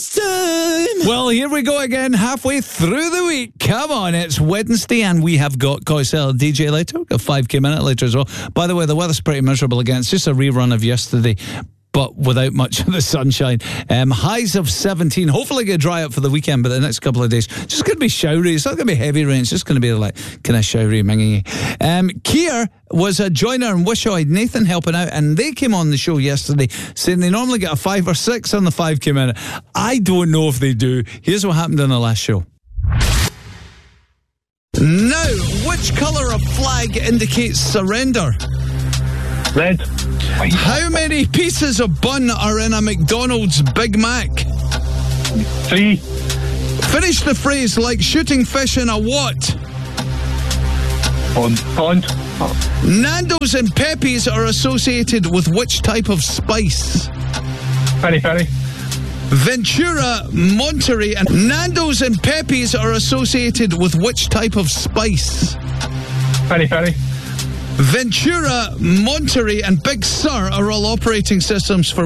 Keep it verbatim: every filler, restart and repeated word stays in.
Well, here we go again, halfway through the week. Come on, it's Wednesday, and we have got Coycel D J later. We've got a five K minute later as well. By the way, the weather's pretty miserable again. It's just a rerun of yesterday, but without much of the sunshine. Um, highs of seventeen. Hopefully going to dry up for the weekend, but the next couple of days, just going to be showery. It's not going to be heavy rain. It's just going to be like kind of showery, mingy. Um, Kier was a joiner in Wishaw. Nathan helping out, and they came on the show yesterday saying they normally get a five or six on the five K minute. I don't know if they do. Here's what happened on the last show. Now, which colour of flag indicates surrender? Red. How many pieces of bun are in a McDonald's Big Mac? Three. Finish the phrase like shooting fish in a what? Pond. Pond. Nando's and Pepe's are associated with which type of spice? Peri peri. Ventura, Monterey, and Nando's and Pepe's are associated with which type of spice? Peri peri. Ventura, Monterey, and Big Sur are all operating systems for